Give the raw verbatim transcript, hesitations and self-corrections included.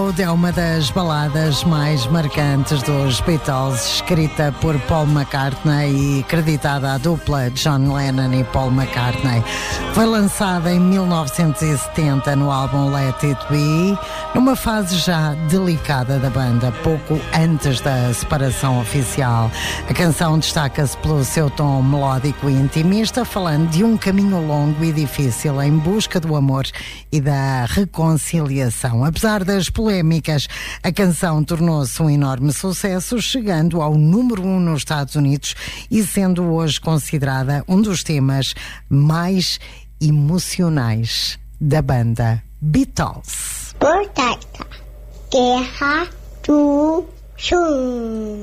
Road é uma das baladas mais marcantes dos Beatles, escrita por Paul McCartney e creditada à dupla John Lennon e Paul McCartney. Foi lançada em mil novecentos e setenta no álbum Let It Be, numa fase já delicada da banda, pouco antes da separação oficial. A canção destaca-se pelo seu tom melódico e intimista, falando de um caminho longo e difícil em busca do amor e da reconciliação. Apesar das polémicas, a canção tornou-se um enorme sucesso, chegando ao número um nos Estados Unidos e sendo hoje considerada um dos temas mais emocionais da banda Beatles. Portanto, guerra do chum.